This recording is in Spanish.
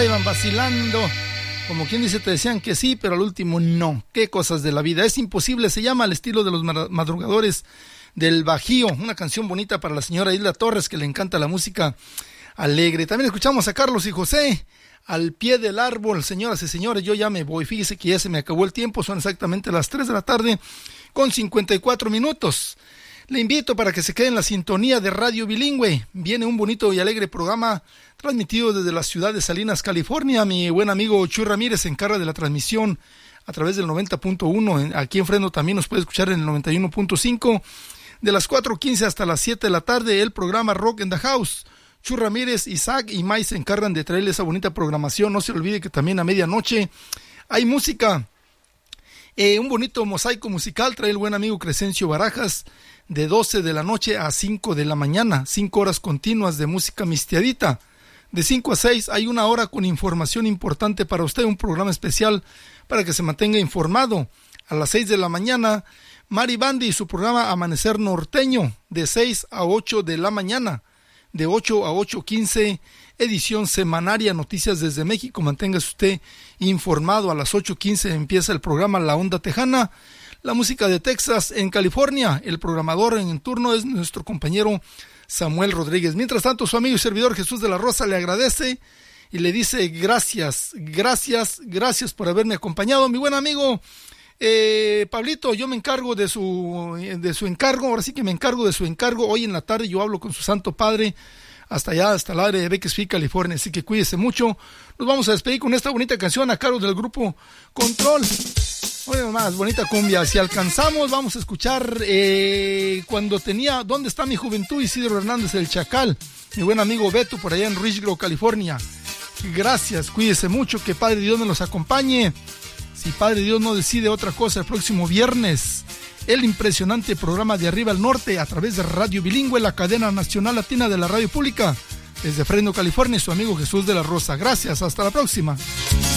iban vacilando. Como quien dice, te decían que sí, pero al último no. Qué cosas de la vida. Es imposible, se llama Al estilo de los madrugadores del Bajío. Una canción bonita para la señora Hilda Torres, que le encanta la música alegre. También escuchamos a Carlos y José, Al pie del árbol. Señoras y señores, yo ya me voy. Fíjese que ya se me acabó el tiempo. Son exactamente las 3 de la tarde con 54 minutos. Le invito para que se quede en la sintonía de Radio Bilingüe. Viene un bonito y alegre programa transmitido desde la ciudad de Salinas, California. Mi buen amigo Chuy Ramírez se encarga de la transmisión a través del 90.1. Aquí en Fresno también nos puede escuchar en el 91.5. De las 4:15 hasta las 7 de la tarde, el programa Rock in the House. Chuy Ramírez, Isaac y May se encargan de traerle esa bonita programación. No se olvide que también a medianoche hay música. Un bonito mosaico musical trae el buen amigo Crescencio Barajas, de 12 de la noche a 5 de la mañana, 5 horas continuas de música mistiadita. De 5 a 6 hay una hora con información importante para usted, un programa especial para que se mantenga informado. A las 6 de la mañana, Mari Bandi y su programa Amanecer Norteño, de 6 a 8 de la mañana. De 8 a 8:15, edición semanaria Noticias desde México. Manténgase usted informado. A las 8:15 empieza el programa La Onda Tejana, la música de Texas en California. El programador en turno es nuestro compañero Samuel Rodríguez. Mientras tanto, su amigo y servidor Jesús de la Rosa le agradece y le dice gracias por haberme acompañado. Mi buen amigo Pablito, yo me encargo de su encargo. Ahora sí que me encargo de su encargo. Hoy en la tarde yo hablo con su Santo Padre hasta allá, hasta el área de Bakersfield, California. Así que cuídese mucho. Nos vamos a despedir con esta bonita canción a cargo del grupo Control. Oye, más bonita cumbia. Si alcanzamos, vamos a escuchar ¿Dónde está mi juventud? Isidro Hernández, el Chacal. Mi buen amigo Beto, por allá en Richgrove, California. Gracias, cuídese mucho, que Padre Dios nos los acompañe. Si Padre Dios no decide otra cosa, el próximo viernes, el impresionante programa de Arriba al Norte a través de Radio Bilingüe, la cadena nacional latina de la radio pública. Desde Fresno, California, su amigo Jesús de la Rosa. Gracias, hasta la próxima.